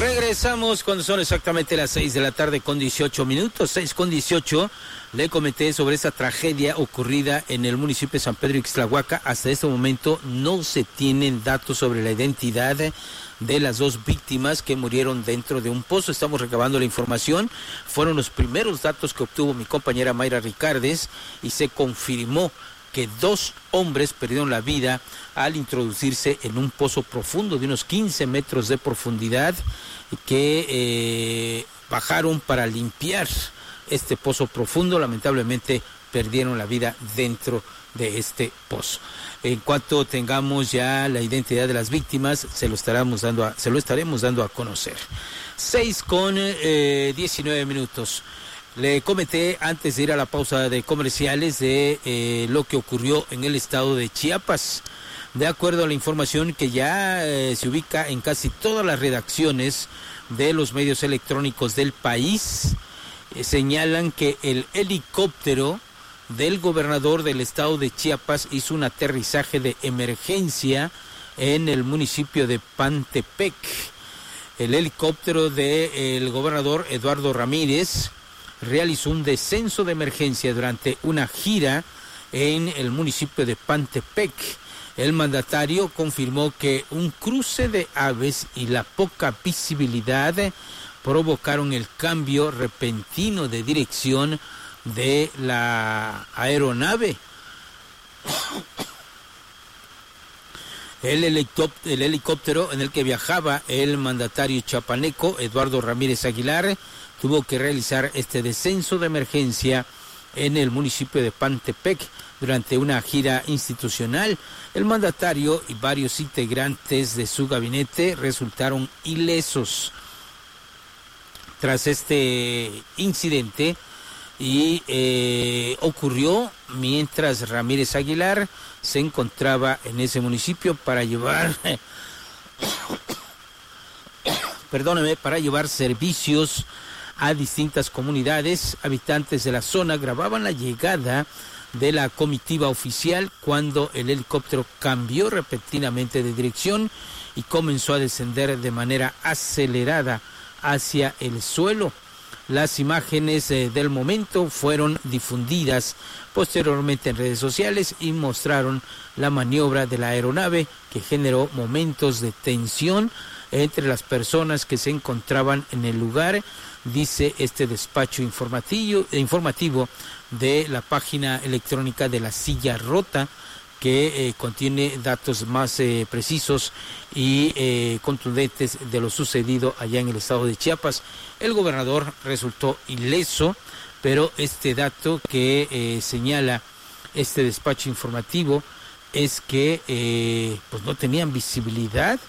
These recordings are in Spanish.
Regresamos cuando son exactamente las 6 de la tarde con 18 minutos, 6:18. Le comenté sobre esa tragedia ocurrida en el municipio de San Pedro Ixtlahuaca. Hasta este momento no se tienen datos sobre la identidad de las dos víctimas que murieron dentro de un pozo. Estamos recabando la información. Fueron los primeros datos que obtuvo mi compañera Mayra Ricardes y se confirmó que 2 hombres perdieron la vida al introducirse en un pozo profundo de unos 15 metros de profundidad que bajaron para limpiar este pozo profundo. Lamentablemente perdieron la vida dentro de este pozo. En cuanto tengamos ya la identidad de las víctimas, se lo estaremos dando a conocer. 6:19 minutos. Le comenté antes de ir a la pausa de comerciales de lo que ocurrió en el estado de Chiapas. De acuerdo a la información que ya se ubica en casi todas las redacciones de los medios electrónicos del país, señalan que el helicóptero del gobernador del estado de Chiapas hizo un aterrizaje de emergencia en el municipio de Pantepec. El helicóptero del gobernador Eduardo Ramírez realizó un descenso de emergencia durante una gira en el municipio de Pantepec. El mandatario confirmó que un cruce de aves y la poca visibilidad provocaron el cambio repentino de dirección de la aeronave. El helicóptero en el que viajaba el mandatario chapaneco Eduardo Ramírez Aguilar tuvo que realizar este descenso de emergencia en el municipio de Pantepec durante una gira institucional. El mandatario y varios integrantes de su gabinete resultaron ilesos tras este incidente y ocurrió mientras Ramírez Aguilar se encontraba en ese municipio para llevar servicios a distintas comunidades. Habitantes de la zona grababan la llegada de la comitiva oficial cuando el helicóptero cambió repentinamente de dirección y comenzó a descender de manera acelerada hacia el suelo. Las imágenes del momento fueron difundidas posteriormente en redes sociales y mostraron la maniobra de la aeronave que generó momentos de tensión entre las personas que se encontraban en el lugar, dice este despacho informativo de la página electrónica de La Silla Rota, que contiene datos más precisos y contundentes de lo sucedido allá en el estado de Chiapas. El gobernador resultó ileso, pero este dato que señala este despacho informativo es que pues no tenían visibilidad.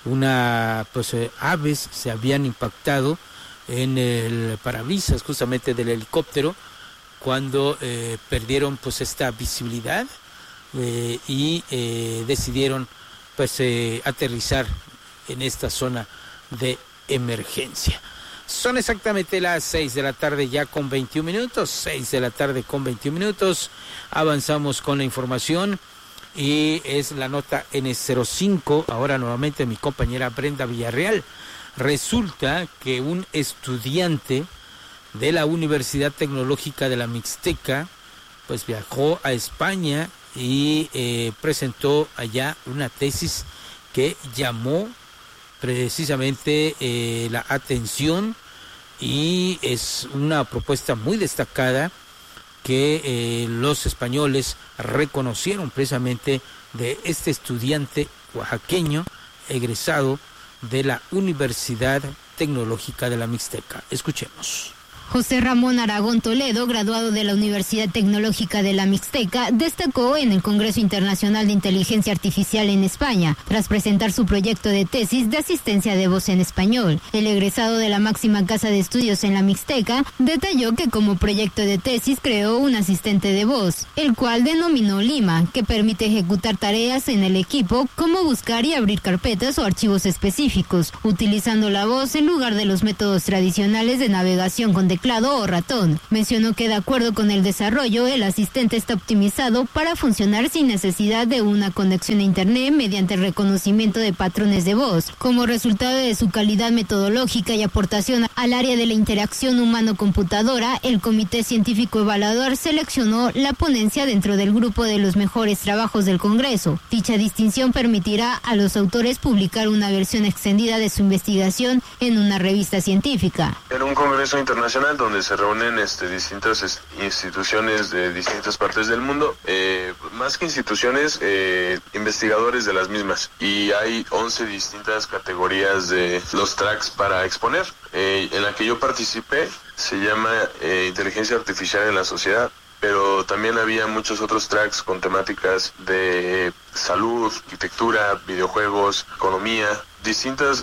Aves se habían impactado en el parabrisas justamente del helicóptero cuando perdieron pues esta visibilidad y decidieron pues aterrizar en esta zona de emergencia. Son exactamente las 6 de la tarde ya con 21 minutos, 6 de la tarde con 21 minutos. Avanzamos con la información y es la nota N05, ahora nuevamente mi compañera Brenda Villarreal. Resulta que un estudiante de la Universidad Tecnológica de la Mixteca pues viajó a España y presentó allá una tesis que llamó precisamente la atención y es una propuesta muy destacada que los españoles reconocieron precisamente de este estudiante oaxaqueño egresado de la Universidad Tecnológica de la Mixteca. Escuchemos. José Ramón Aragón Toledo, graduado de la Universidad Tecnológica de la Mixteca, destacó en el Congreso Internacional de Inteligencia Artificial en España, tras presentar su proyecto de tesis de asistencia de voz en español. El egresado de la máxima casa de estudios en la Mixteca detalló que como proyecto de tesis creó un asistente de voz, el cual denominó Lima, que permite ejecutar tareas en el equipo como buscar y abrir carpetas o archivos específicos, utilizando la voz en lugar de los métodos tradicionales de navegación con teclado. teclado o ratón. Mencionó que de acuerdo con el desarrollo, el asistente está optimizado para funcionar sin necesidad de una conexión a Internet mediante el reconocimiento de patrones de voz. Como resultado de su calidad metodológica y aportación al área de la interacción humano-computadora, el Comité Científico Evaluador seleccionó la ponencia dentro del grupo de los mejores trabajos del Congreso. Dicha distinción permitirá a los autores publicar una versión extendida de su investigación en una revista científica. En un congreso internacional donde se reúnen distintas instituciones de distintas partes del mundo, más que instituciones, investigadores de las mismas, y hay 11 distintas categorías de los tracks para exponer. En la que yo participé se llama Inteligencia Artificial en la Sociedad, pero también había muchos otros tracks con temáticas de salud, arquitectura, videojuegos, economía, distintas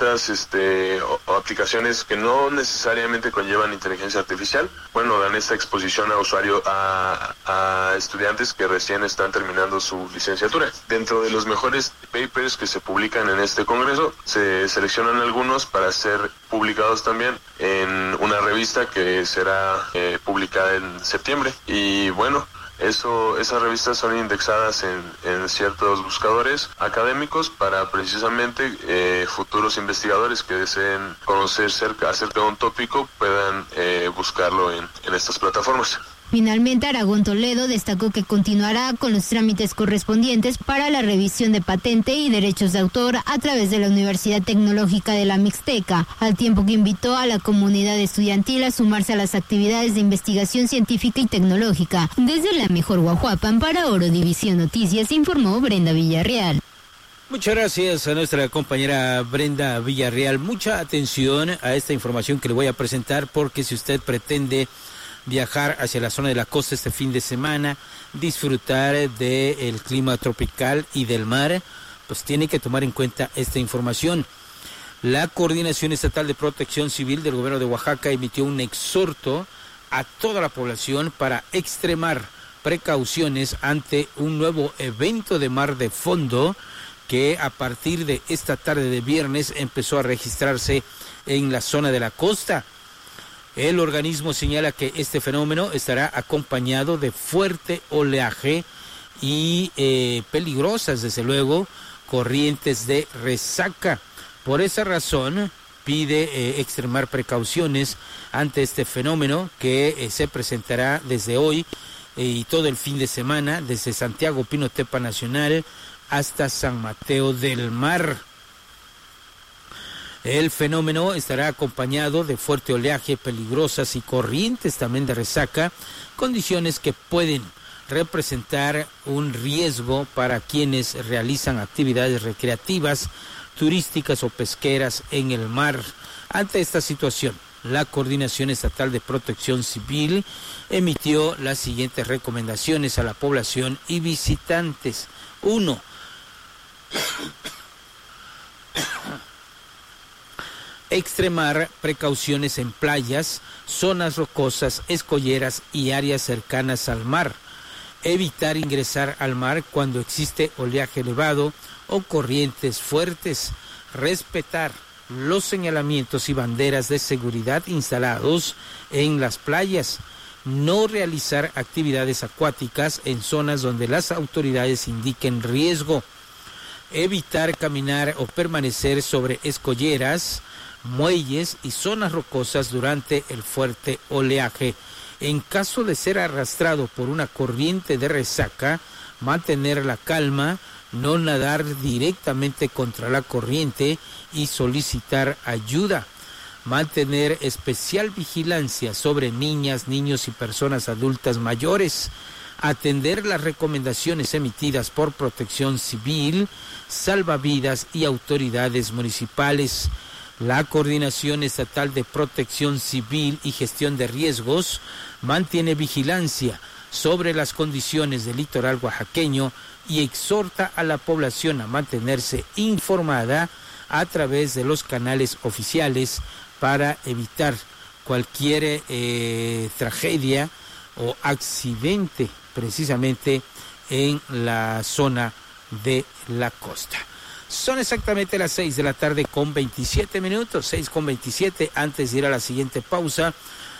aplicaciones que no necesariamente conllevan inteligencia artificial. Bueno, dan esta exposición a usuario a estudiantes que recién están terminando su licenciatura. Dentro de los mejores papers que se publican en este congreso, se seleccionan algunos para ser publicados también en una revista que será publicada en septiembre. Y bueno, esas revistas son indexadas en ciertos buscadores académicos para precisamente futuros investigadores que deseen conocer acerca de un tópico puedan buscarlo en estas plataformas. Finalmente, Aragón Toledo destacó que continuará con los trámites correspondientes para la revisión de patente y derechos de autor a través de la Universidad Tecnológica de la Mixteca, al tiempo que invitó a la comunidad estudiantil a sumarse a las actividades de investigación científica y tecnológica. Desde la mejor Guajuapan para Orodivisión Noticias, informó Brenda Villarreal. Muchas gracias a nuestra compañera Brenda Villarreal. Mucha atención a esta información que le voy a presentar, porque si usted pretende viajar hacia la zona de la costa este fin de semana, disfrutar del clima tropical y del mar, pues tiene que tomar en cuenta esta información. La Coordinación Estatal de Protección Civil del Gobierno de Oaxaca emitió un exhorto a toda la población para extremar precauciones ante un nuevo evento de mar de fondo que a partir de esta tarde de viernes empezó a registrarse en la zona de la costa. El organismo señala que este fenómeno estará acompañado de fuerte oleaje y peligrosas, desde luego, corrientes de resaca. Por esa razón, pide extremar precauciones ante este fenómeno que se presentará desde hoy y todo el fin de semana, desde Santiago Pinotepa Nacional hasta San Mateo del Mar. El fenómeno estará acompañado de fuerte oleaje, peligrosas y corrientes también de resaca, condiciones que pueden representar un riesgo para quienes realizan actividades recreativas, turísticas o pesqueras en el mar. Ante esta situación, la Coordinación Estatal de Protección Civil emitió las siguientes recomendaciones a la población y visitantes. 1. Extremar precauciones en playas, zonas rocosas, escolleras y áreas cercanas al mar. Evitar ingresar al mar cuando existe oleaje elevado o corrientes fuertes. Respetar los señalamientos y banderas de seguridad instalados en las playas. No realizar actividades acuáticas en zonas donde las autoridades indiquen riesgo. Evitar caminar o permanecer sobre escolleras, muelles y zonas rocosas durante el fuerte oleaje. En caso de ser arrastrado por una corriente de resaca, mantener la calma, no nadar directamente contra la corriente y solicitar ayuda. Mantener especial vigilancia sobre niñas, niños y personas adultas mayores. Atender las recomendaciones emitidas por Protección Civil, salvavidas y autoridades municipales. La Coordinación Estatal de Protección Civil y Gestión de Riesgos mantiene vigilancia sobre las condiciones del litoral oaxaqueño y exhorta a la población a mantenerse informada a través de los canales oficiales para evitar cualquier tragedia o accidente precisamente en la zona de la costa. Son exactamente las 6 de la tarde con 27 minutos, 6 con 27. Antes de ir a la siguiente pausa,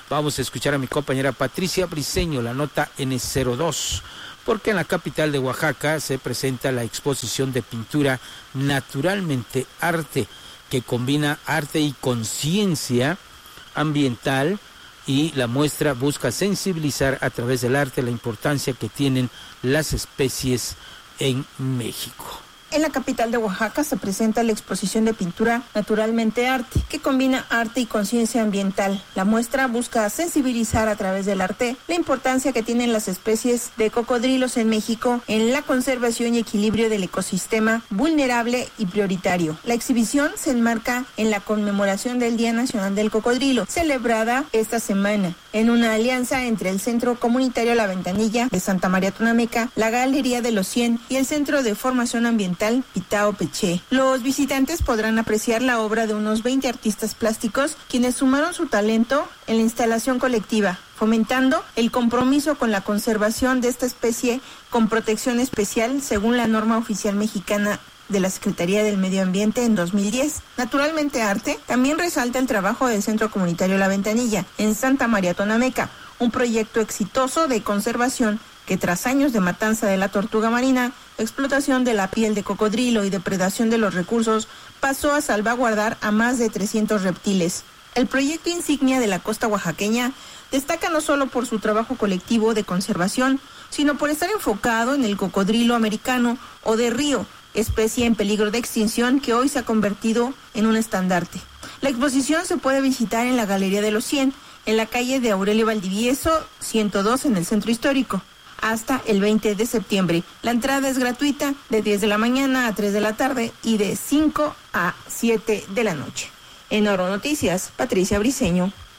Vamos a escuchar a mi compañera Patricia Briceño, la nota N02, porque en la capital de Oaxaca se presenta la exposición de pintura Naturalmente Arte, que combina arte y conciencia ambiental, y la muestra busca sensibilizar a través del arte la importancia que tienen las especies en México. En la capital de Oaxaca se presenta la exposición de pintura Naturalmente Arte, que combina arte y conciencia ambiental. La muestra busca sensibilizar a través del arte la importancia que tienen las especies de cocodrilos en México en la conservación y equilibrio del ecosistema vulnerable y prioritario. La exhibición se enmarca en la conmemoración del Día Nacional del Cocodrilo, celebrada esta semana, en una alianza entre el Centro Comunitario La Ventanilla de Santa María Tonameca, la Galería de los 100 y el Centro de Formación Ambiental Pitao Peché. Los visitantes podrán apreciar la obra de unos 20 artistas plásticos, quienes sumaron su talento en la instalación colectiva, fomentando el compromiso con la conservación de esta especie con protección especial según la norma oficial mexicana de la Secretaría del Medio Ambiente en 2010. Naturalmente Arte también resalta el trabajo del Centro Comunitario La Ventanilla en Santa María Tonameca, un proyecto exitoso de conservación que tras años de matanza de la tortuga marina, explotación de la piel de cocodrilo y depredación de los recursos, pasó a salvaguardar a más de 300 reptiles. El proyecto insignia de la costa oaxaqueña destaca no solo por su trabajo colectivo de conservación, sino por estar enfocado en el cocodrilo americano o de río, especie en peligro de extinción que hoy se ha convertido en un estandarte. La exposición se puede visitar en la Galería de los 100, en la calle de Aurelio Valdivieso, 102 en el Centro Histórico, hasta el 20 de septiembre. La entrada es gratuita de 10 de la mañana a 3 de la tarde y de 5 a 7 de la noche. En Oro Noticias, Patricia Briceño.